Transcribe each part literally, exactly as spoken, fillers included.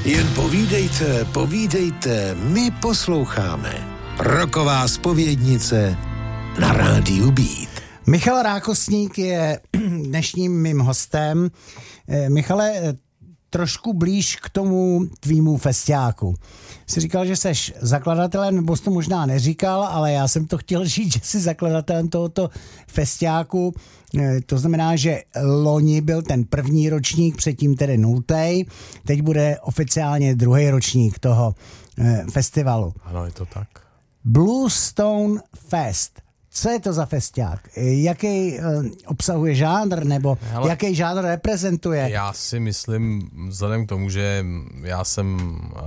Jen povídejte, povídejte, my posloucháme. Rocková zpovědnice na rádiu Beat. Michal Rákosník je dnešním mým hostem. Michale, trošku blíž k tomu tvýmu festiáku. Jsi říkal, že seš zakladatelem, nebo jsi to možná neříkal, ale já jsem to chtěl říct, že jsi zakladatelem tohoto festiáku. To znamená, že loni byl ten první ročník, předtím tedy nultej, teď bude oficiálně druhý ročník toho festivalu. Ano, je to tak. Bluestone Fest. Co je to za festiák? Jaký uh, obsahuje žánr, nebo Hele, jaký žánr reprezentuje? Já si myslím, vzhledem k tomu, že já jsem uh,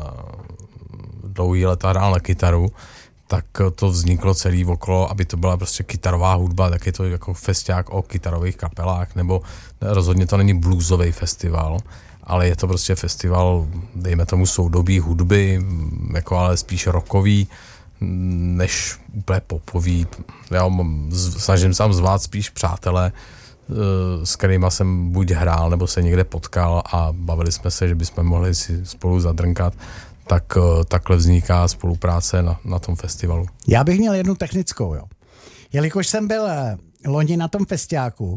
dlouhý leta hrál na kytaru, tak to vzniklo celý okolo, aby to byla prostě kytarová hudba, tak je to jako festiák o kytarových kapelách, nebo rozhodně to není bluesový festival, ale je to prostě festival, dejme tomu soudobí hudby, jako ale spíš rockový, než úplně popový. Já snažím se tam zvát spíš přátelé, s kterýma jsem buď hrál, nebo se někde potkal a bavili jsme se, že bychom mohli si spolu zadrnkat. Tak takhle vzniká spolupráce na, na tom festivalu. Já bych měl jednu technickou, jo. Jelikož jsem byl loni na tom festiáku,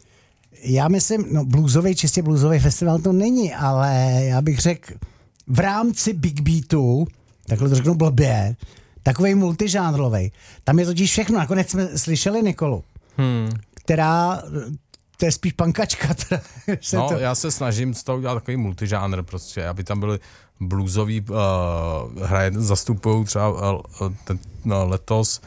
já myslím, no bluesový, čistě bluesový festival to není, ale já bych řekl v rámci Big Beatu, takhle to řeknu blbě, takovej multižánrovej. Tam je totiž všechno. Nakonec jsme slyšeli Nikolu, hmm. která, to je spíš pankačka. No, to... já se snažím z toho udělat takový multižánr, prostě, aby tam byly bluesový uh, hraje, zastupují třeba uh, ten, no, letos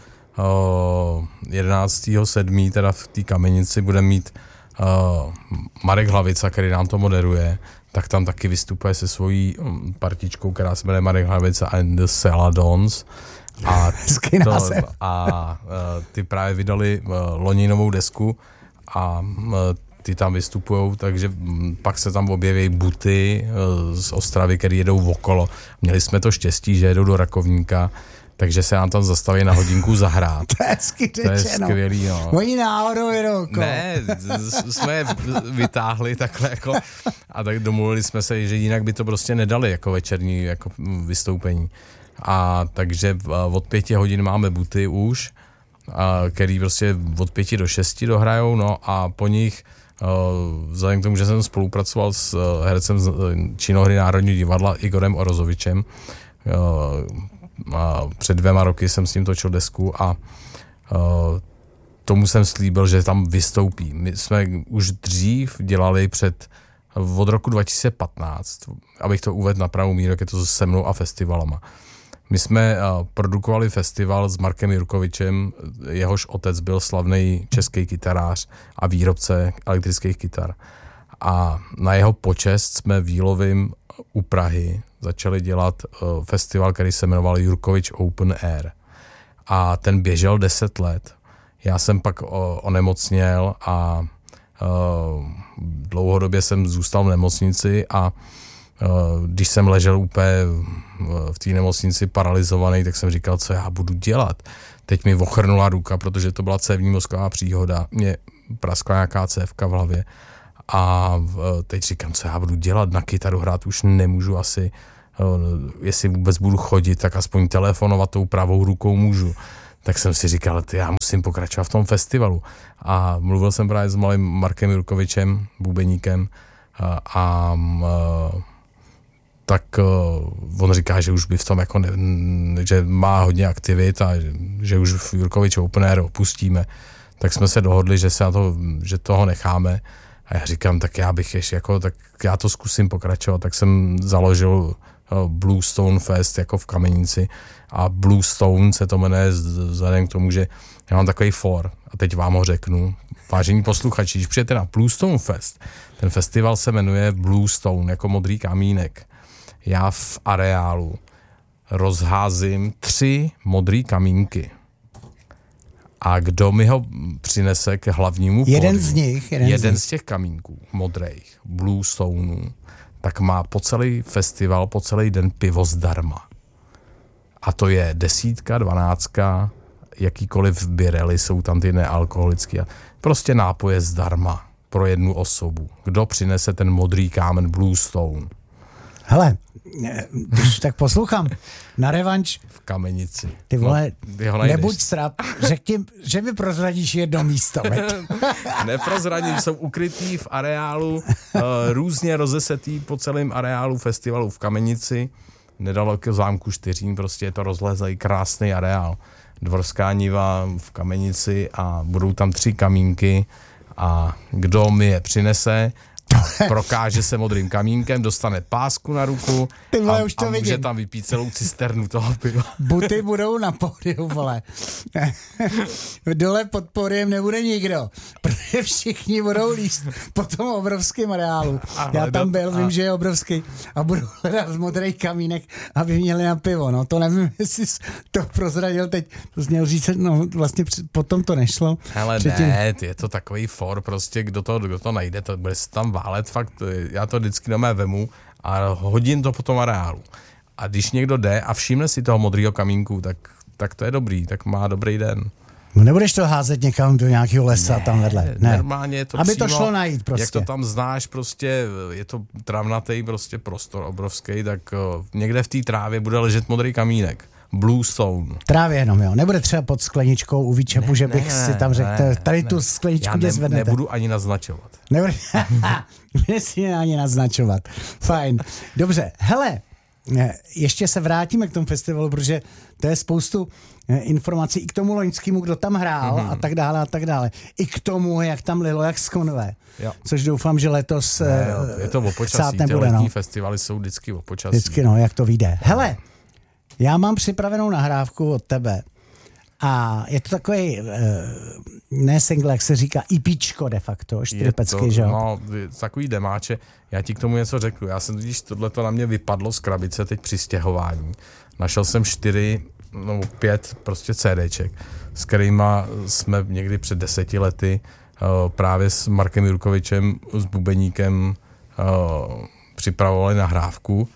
uh, jedenáctého sedmého teda v té Kamenici bude mít uh, Marek Hlavica, který nám to moderuje, tak tam taky vystupuje se svojí um, partičkou, která se jmenuje Marek Hlavica and the Celadons. A, to, a uh, ty právě vydali uh, loni novou desku a uh, ty tam vystupujou, takže um, pak se tam objeví buty uh, z Ostravy, který jedou okolo. Měli jsme to štěstí, že jedou do Rakovníka, takže se nám tam zastaví na hodinku zahrát. To je hezky řečeno. To je skvělý, no. Oni náhodou jedou. Ne, jsme je vytáhli takhle jako a tak domluvili jsme se, že jinak by to prostě nedali jako večerní jako vystoupení. A takže od pěti hodin máme buty už, a, který prostě od pěti do šesti dohrajou, no a po nich, vzhledem k tomu, že jsem spolupracoval s hercem z Činohry Národního divadla Igorem Orozovičem, a před dvěma roky jsem s ním točil desku a tomu jsem slíbil, že tam vystoupí. My jsme už dřív dělali před od roku dva tisíce patnáct, abych to uvedl na pravou míru, jak je to se mnou a festivalama. My jsme uh, produkovali festival s Markem Jurkovičem, jehož otec byl slavný český kytarář a výrobce elektrických kytar. A na jeho počest jsme v Jílovým u Prahy začali dělat uh, festival, který se jmenoval Jurkovič Open Air. A ten běžel deset let. Já jsem pak uh, onemocněl a uh, dlouhodobě jsem zůstal v nemocnici a když jsem ležel úplně v té nemocnici paralizovaný, tak jsem říkal, co já budu dělat. Teď mi ochrnula ruka, protože to byla cévní mozková příhoda. Mě praskla nějaká cévka v hlavě. A teď říkám, co já budu dělat. Na kytaru hrát už nemůžu asi. Jestli vůbec budu chodit, tak aspoň telefonovat tou pravou rukou můžu. Tak jsem si říkal, ty, já musím pokračovat v tom festivalu. A mluvil jsem právě s malým Markem Jurkovičem, bubeníkem, a, a tak uh, on říká, že už by v tom jako ne, že má hodně aktivit a že, že už v Jurkovič Open Air opustíme. Tak jsme se dohodli, že se na to, že toho necháme. A já říkám, tak já bych ještě jako, tak já to zkusím pokračovat. Tak jsem založil uh, Bluestone Fest jako v Kamenici a Bluestone se to jmenuje vzhledem k tomu, že já mám takový for a teď vám ho řeknu. Vážení posluchači, když přijete na Bluestone Fest, ten festival se jmenuje Bluestone, jako modrý kamínek. Já v areálu rozházím tři modrý kamínky. A kdo mi ho přinese k hlavnímu jeden pódiu, z nich, jeden, jeden z, z těch kamínků modrých, Bluestonů, tak má po celý festival, po celý den pivo zdarma. A to je desítka, dvanáctka, jakýkoliv birely, jsou tam ty nealkoholické. Prostě nápoje zdarma pro jednu osobu. Kdo přinese ten modrý kámen Bluestone? Hele, když tak poslouchám, na revanš... V Kamenici. Ty vole, no, nebuď srap, řekni, že mi prozradíš jedno místo, veď. Neprozradím, jsou ukrytý v areálu, uh, různě rozesetý po celém areálu festivalu v Kamenici, nedaleko zámku Štýřín, prostě je to rozlezlý krásný areál. Dvorská niva v Kamenici a budou tam tři kamínky a kdo mi je přinese a prokáže se modrým kamínkem, dostane pásku na ruku vole, a, už to a může vidím. tam vypít celou cisternu toho piva. Buty budou na pódiu, vole. Dole pod pódiem nebude nikdo, protože všichni budou líst po tom obrovském areálu. Já tam byl, vím, že je obrovský a budu hledat modrý kamínek, aby měli na pivo. No to nevím, jestli jsi to prozradil teď. To jsi měl říct, no vlastně potom to nešlo. Hele Předtím... ne, je to takový for, prostě kdo to, kdo to najde, to bude se tam válet, fakt, já to vždycky na mé vemu a hodím to po tom areálu. A když někdo jde a všimne si toho modrýho kamínku, tak, tak to je dobrý, tak má dobrý den. No nebudeš to házet někam do nějakého lesa ne, tam vedle. Ne, normálně je to aby přímo, to šlo najít prostě. Jak to tam znáš, prostě je to travnatý prostě prostor obrovský, tak uh, někde v té trávě bude ležet modrý kamínek. Bluestone. Trávě jenom, jo. Nebude třeba pod skleničkou u výčepu, ne, že bych ne, si tam řekl, ne, tady ne. tu skleničku ne, zvednete. Nebudu ani naznačovat. Nebudu si ani naznačovat. Fajn. Dobře, hele, ještě se vrátíme k tomu festivalu, protože to je spoustu informací i k tomu loňskému, kdo tam hrál mm-hmm. a tak dále a tak dále. I k tomu, jak tam lilo, jak z konve. Jo. Což doufám, že letos ne, jo, je to o počasí, ty nebude, letní no. festivaly jsou vždycky o počasí. Vždycky, no, jak to vyjde. Hele, já mám připravenou nahrávku od tebe a je to takový, ne single, jak se říká, IPčko de facto, čtyřpecky, že jo? No, takový demáče. Já ti k tomu něco řeknu. Já jsem totiž, tohleto na mě vypadlo z krabice teď při stěhování. Našel jsem čtyři, no pět prostě CDček, s kterýma jsme někdy před deseti lety uh, právě s Markem Jurkovičem, s bubeníkem uh, připravovali nahrávku.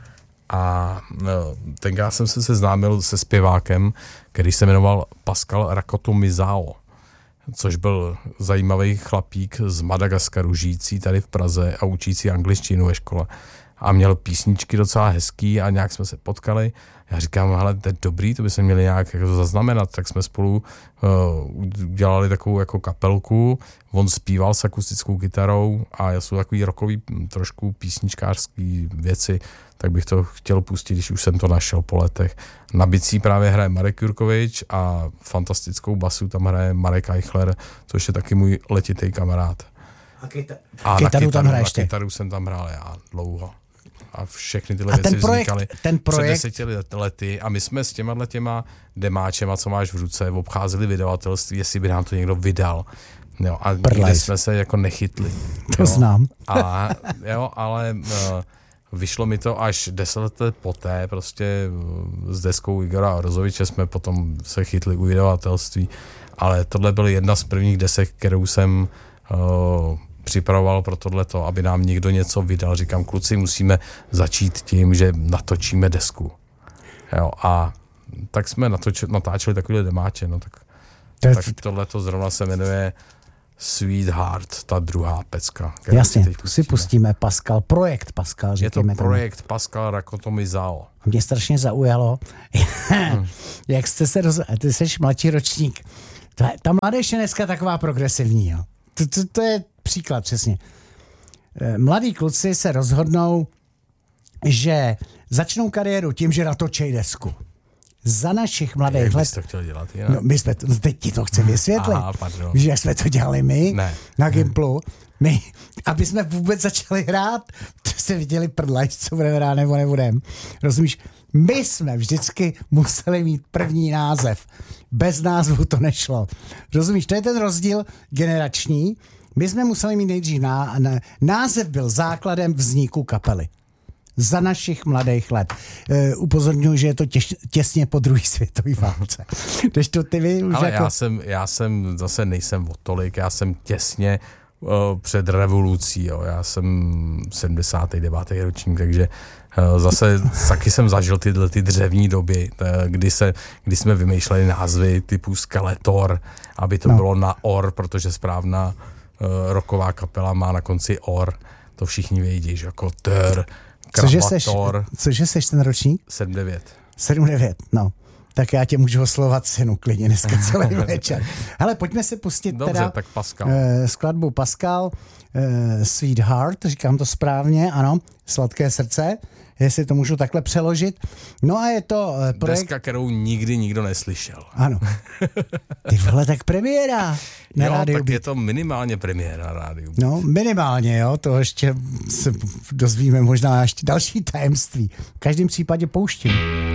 A tenkrát jsem se seznámil se zpěvákem, který se jmenoval Pascal Rakotomizao, což byl zajímavý chlapík z Madagaskaru, žijící tady v Praze a učící angličtinu ve škole. A měl písničky docela hezký a nějak jsme se potkali. Já říkám, hele, to je dobrý, to by se měli nějak jako zaznamenat. Tak jsme spolu uh, udělali takovou jako kapelku. On zpíval s akustickou kytarou a jsou takový rockový trošku písničkářský věci, tak bych to chtěl pustit, když už jsem to našel po letech. Na bicí právě hraje Marek Jurkovič a fantastickou basu tam hraje Marek Eichler, což je taky můj letitý kamarád. A, kyta- a kytaru, na kytaru, tam hraješ ty? Na kytaru jsem tam hrál já dlouho. A všechny tyhle a věci ten projekt, vznikaly ten projekt... před deseti lety a my jsme s těma těma demáčema, co máš v ruce, obcházeli vydavatelství, jestli by nám to někdo vydal. Jo, a nikdy jsme se jako nechytli. To jo. znám. A, jo, ale uh, vyšlo mi to až deset let poté, prostě uh, s deskou Igora Rozoviče jsme potom se chytli u vydavatelství, ale tohle byl jedna z prvních desek, kterou jsem uh, připravoval pro tohleto, aby nám někdo něco vydal. Říkám, kluci, musíme začít tím, že natočíme desku. Jo, a tak jsme natoč, natáčeli takovýhle demáče, no tak, to tak tohleto zrovna se jmenuje Sweetheart, ta druhá pecka. Jasně, tu si pustíme Pascal, projekt Pascal, říkáme. Je to projekt tomu. Pascal Rakotomizao. Mě strašně zaujalo, hmm. jak jste se roz... Ty jsi mladší ročník. Ta mládež je dneska taková progresivní, jo. To, to, to je příklad, přesně. Mladí kluci se rozhodnou, že začnou kariéru tím, že natočí desku. Za našich mladých jak let... Jak to chtěl dělat jinak? No, my jsme to, teď ti to chci vysvětlit. Aha, pardon. Že jak jsme to dělali my ne. na Gimplu, my, aby jsme vůbec začali hrát, to jste viděli prdlajš, co budeme hrát nebo nebudem. Rozumíš? My jsme vždycky museli mít první název. Bez názvu to nešlo. Rozumíš? To je ten rozdíl generační. My jsme museli mít nejdřív ná, ná, název byl základem vzniku kapely. Za našich mladých let. E, upozorňuji, že je to těž, těsně po druhé světové válce. Když to ty vy už ale jako... já jsem, já jsem zase nejsem o tolik, já jsem těsně uh, před revolucí, jo. Já jsem sedmdesátý devátý ročník, takže uh, zase taky jsem zažil tyhle ty dřevní doby, kdy, se, kdy jsme vymýšleli názvy typu Skeletor, aby to no. bylo na or, protože správná uh, rocková kapela má na konci or, to všichni vědí, že jako ter, Cože seš, cože seš ten ročník? sedm devět. sedm devět, no. Tak já tě můžu oslovat synu klidně dneska celý večer. Hele, pojďme se pustit Dobře, teda tak Pascal. Eh, skladbu Pascal, eh, Sweetheart, říkám to správně, ano, Sladké srdce, jestli to můžu takhle přeložit. No a je to eh, projekt... Deska, kterou nikdy nikdo neslyšel. Ano. Ty vole, tak premiéra na jo, rádiu. tak je to minimálně premiéra na rádiu. No, minimálně, jo, to ještě se dozvíme možná ještě další tajemství. V každém případě pouštím.